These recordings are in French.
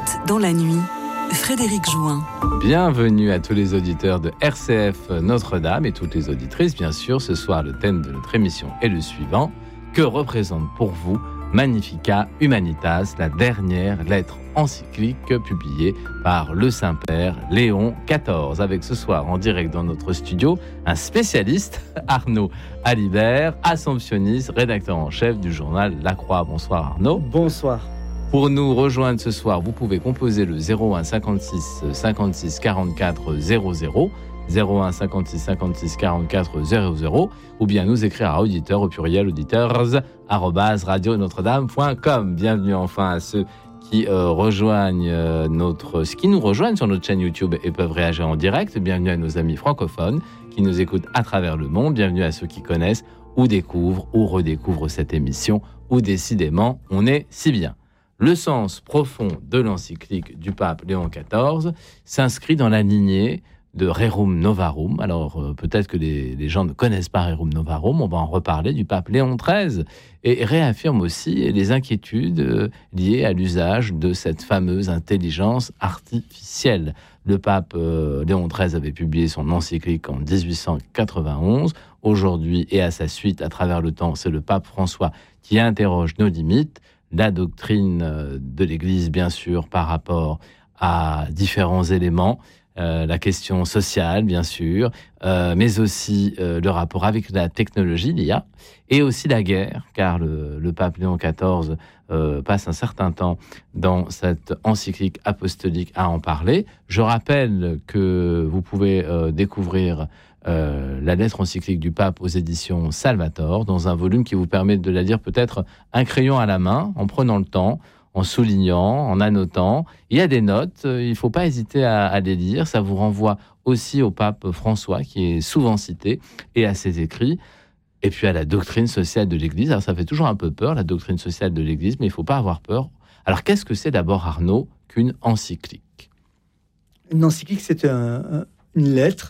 Poète dans la nuit, Frédéric Jouin. Bienvenue à tous les auditeurs de RCF Notre-Dame et toutes les auditrices. Bien sûr, ce soir, le thème de notre émission est le suivant. Que représente pour vous Magnificat Humanitas, la dernière lettre encyclique publiée par le Saint-Père Léon XIV. Avec ce soir, en direct dans notre studio, un spécialiste, Arnaud Alibert, assomptionniste, rédacteur en chef du journal La Croix. Bonsoir Arnaud. Bonsoir. Pour nous rejoindre ce soir, vous pouvez composer le 01 56 56 44 00, 01 56 56 44 00, ou bien nous écrire à auditeur au pluriel auditeurs@radionotre-dame.com. Bienvenue enfin à ceux qui nous rejoignent sur notre chaîne YouTube et peuvent réagir en direct. Bienvenue à nos amis francophones qui nous écoutent à travers le monde. Bienvenue à ceux qui connaissent ou découvrent ou redécouvrent cette émission, où décidément on est si bien. Le sens profond de l'encyclique du pape Léon XIV s'inscrit dans la lignée de Rerum Novarum. Alors peut-être que les gens ne connaissent pas Rerum Novarum, on va en reparler, du pape Léon XIII, et réaffirme aussi les inquiétudes liées à l'usage de cette fameuse intelligence artificielle. Le pape Léon XIII avait publié son encyclique en 1891. Aujourd'hui et à sa suite, à travers le temps, c'est le pape François qui interroge nos limites, la doctrine de l'Église, bien sûr, par rapport à différents éléments, la question sociale, bien sûr, mais aussi le rapport avec la technologie, l'IA, et aussi la guerre, car le pape Léon XIV passe un certain temps dans cette encyclique apostolique à en parler. Je rappelle que vous pouvez découvrir la lettre encyclique du pape aux éditions Salvator, dans un volume qui vous permet de la lire peut-être un crayon à la main, en prenant le temps, en soulignant, en annotant. Il y a des notes, il ne faut pas hésiter à les lire. Ça vous renvoie aussi au pape François, qui est souvent cité, et à ses écrits, et puis à la doctrine sociale de l'Église. Alors ça fait toujours un peu peur, la doctrine sociale de l'Église, mais il ne faut pas avoir peur. Alors qu'est-ce que c'est d'abord, Arnaud, qu'une encyclique ? Une encyclique, c'est une lettre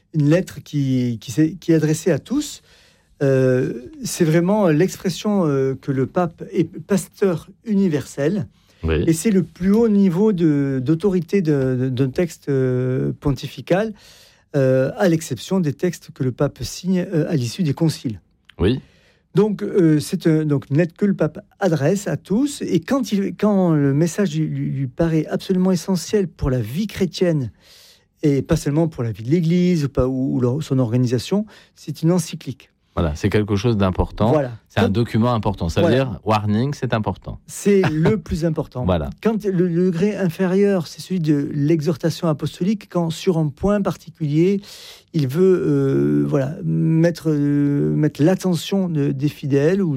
qui est adressée à tous. C'est vraiment l'expression que le pape est pasteur universel. Oui. Et c'est le plus haut niveau d'autorité d'un texte pontifical, à l'exception des textes que le pape signe à l'issue des conciles. Oui. Donc, c'est une lettre que le pape adresse à tous. Et quand le message lui paraît absolument essentiel pour la vie chrétienne, et pas seulement pour la vie de l'Église ou son organisation, c'est une encyclique. Voilà, c'est quelque chose d'important. Voilà. C'est un document important. Ça veut dire, warning, c'est important. C'est le plus important. Voilà. Quand le degré inférieur, c'est celui de l'exhortation apostolique, quand sur un point particulier, il veut mettre l'attention des fidèles ou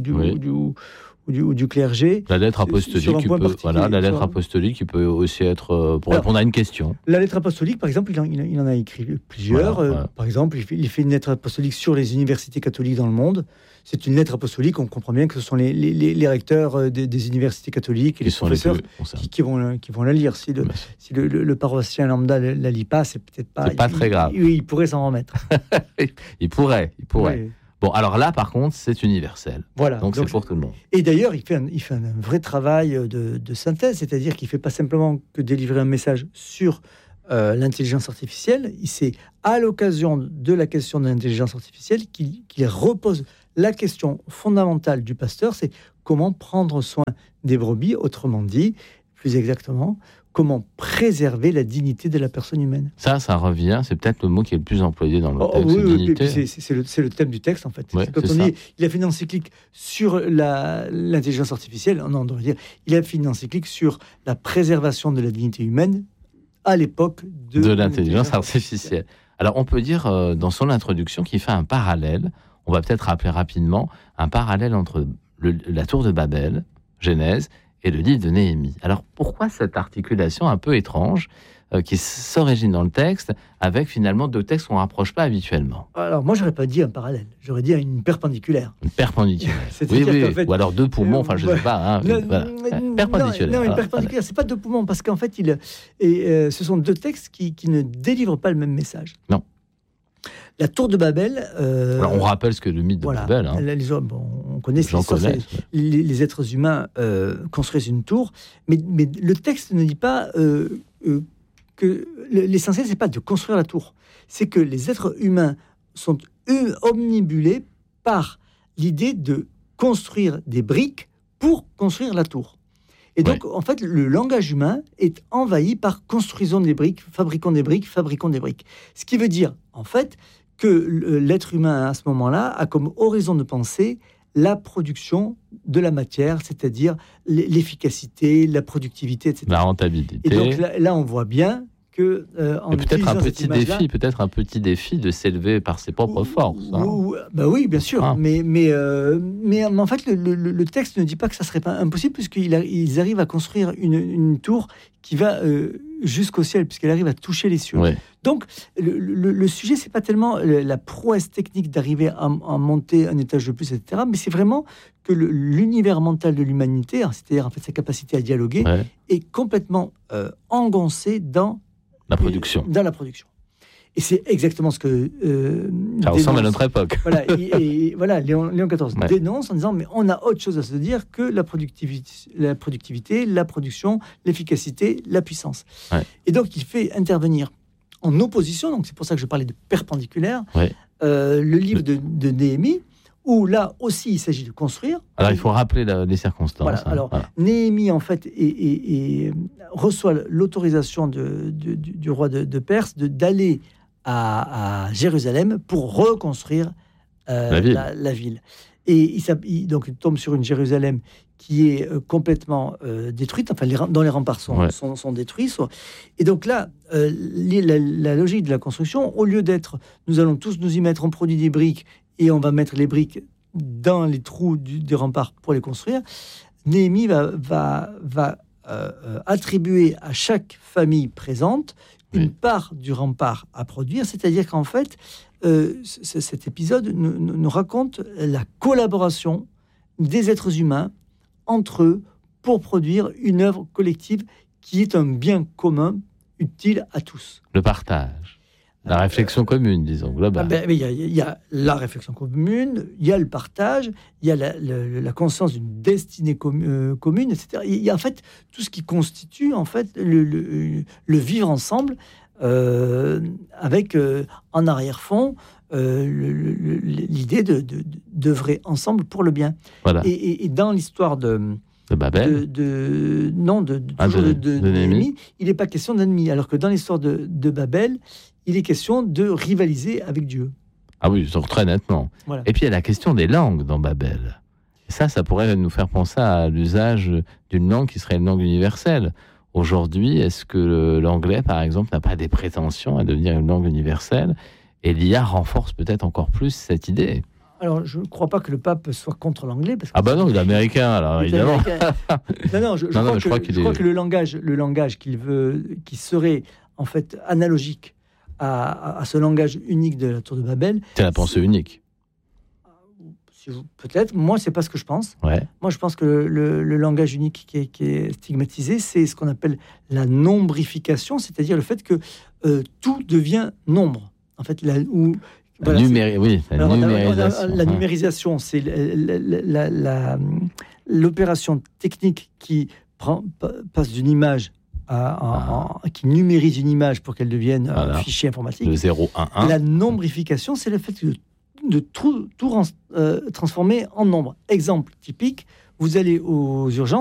du clergé. La lettre apostolique, apostolique qui peut aussi être pour répondre à une question. La lettre apostolique, par exemple, il en a écrit plusieurs. Voilà. Par exemple, il fait une lettre apostolique sur les universités catholiques dans le monde. C'est une lettre apostolique, on comprend bien que ce sont les recteurs des universités catholiques et les professeurs qui vont la lire. Si le paroissien lambda la lit pas, c'est peut-être pas... C'est pas très grave. Il pourrait s'en remettre. il pourrait. Oui. Bon, alors là, par contre, c'est universel. Voilà. Donc c'est pour tout le monde. Et d'ailleurs, il fait un vrai travail de synthèse, c'est-à-dire qu'il ne fait pas simplement que délivrer un message sur l'intelligence artificielle. C'est à l'occasion de la question de l'intelligence artificielle qu'il repose la question fondamentale du pasteur, c'est comment prendre soin des brebis, autrement dit, plus exactement, comment préserver la dignité de la personne humaine. Ça revient, c'est peut-être le mot qui est le plus employé dans le texte. Oui, dignité. C'est le thème du texte, en fait. Ouais, quand on dit il a fait une encyclique sur l'intelligence artificielle, non, on devrait dire il a fait une encyclique sur la préservation de la dignité humaine à l'époque de l'intelligence artificielle. Alors, on peut dire dans son introduction qu'il fait un parallèle, on va peut-être rappeler rapidement, un parallèle entre la tour de Babel, Genèse, et le livre de Néhémie. Alors, pourquoi cette articulation un peu étrange qui s'origine dans le texte avec finalement deux textes qu'on ne rapproche pas habituellement? Alors, moi, je n'aurais pas dit un parallèle. J'aurais dit une perpérdiculaire. Une perpendiculaire. Oui. Fait, ou alors deux poumons, je ne sais pas. Perpendiculaire. Non, une perpendiculaire, ce n'est pas deux poumons, parce qu'en fait, ce sont deux textes qui ne délivrent pas le même message. Non. La tour de Babel... Alors, on rappelle ce que le mythe de Babel. On on connaît cette histoire, les êtres humains construisent une tour, mais le texte ne dit pas que l'essentiel, c'est pas de construire la tour, c'est que les êtres humains sont omnibulés par l'idée de construire des briques pour construire la tour. Et donc, en fait, le langage humain est envahi par construisons des briques, fabriquons des briques, fabriquons des briques. Ce qui veut dire, en fait, que l'être humain, à ce moment-là, a comme horizon de pensée la production de la matière, c'est-à-dire l'efficacité, la productivité, etc. La rentabilité. Et donc là on voit bien que... et peut-être un petit défi de s'élever par ses propres forces. Oui, bien sûr. Mais en fait, le texte ne dit pas que ça serait pas impossible, puisqu'ils arrivent à construire une tour qui va jusqu'au ciel, puisqu'elle arrive à toucher les cieux. Ouais. Donc, le sujet, c'est pas tellement la prouesse technique d'arriver à monter un étage de plus, etc., mais c'est vraiment que l'univers mental de l'humanité, c'est-à-dire en fait sa capacité à dialoguer, est complètement engoncé dans la production. Et c'est exactement ce que... ça ressemble à notre époque. Voilà, Léon XIV dénonce en disant, mais on a autre chose à se dire que la productivité, la production, l'efficacité, la puissance. Ouais. Et donc, il fait intervenir en opposition, donc c'est pour ça que je parlais de perpendiculaire, le livre de Néhémie, où là aussi il s'agit de construire. Alors il faut rappeler les circonstances. Néhémie en fait reçoit l'autorisation du roi de Perse d'aller à Jérusalem pour reconstruire la ville. Et donc il tombe sur une Jérusalem qui est complètement détruite, enfin dont les remparts sont détruits. Et donc là, la logique de la construction, au lieu d'être nous allons tous nous y mettre, on produit des briques et on va mettre les briques dans les trous des remparts pour les construire, Néhémie va attribuer à chaque famille présente une part du rempart à produire, c'est-à-dire qu'en fait, cet épisode nous raconte la collaboration des êtres humains entre eux pour produire une œuvre collective qui est un bien commun utile à tous. Le partage. La réflexion commune, disons, globale. Il y a la réflexion commune, il y a le partage, il y a la conscience d'une destinée commune, etc. Il y a en fait tout ce qui constitue en fait le vivre ensemble, avec en arrière-fond l'idée d'œuvrer ensemble pour le bien. Voilà. Et dans l'histoire de Babel, de Néhémie, il n'est pas question d'ennemi, alors que dans l'histoire de Babel, il est question de rivaliser avec Dieu. Ah oui, très nettement. Voilà. Et puis il y a la question des langues dans Babel. Et ça pourrait nous faire penser à l'usage d'une langue qui serait une langue universelle. Aujourd'hui, est-ce que l'anglais, par exemple, n'a pas des prétentions à devenir une langue universelle ? Et l'IA renforce peut-être encore plus cette idée. Alors, je ne crois pas que le pape soit contre l'anglais. Parce que il est américain, alors évidemment. Je crois que le langage qui serait en fait analogique à ce langage unique de la Tour de Babel. C'est la pensée unique. Peut-être. Moi, c'est pas ce que je pense. Moi, je pense que le langage unique qui est stigmatisé, c'est ce qu'on appelle la nombrification, c'est-à-dire le fait que tout devient nombre. En fait, la numérisation, c'est l'opération technique qui passe d'une image qui numérise une image pour qu'elle devienne un fichier informatique. Le 0, 1, 1. La nombrification, c'est le fait de tout transformer en nombre. Exemple typique, vous allez aux urgences,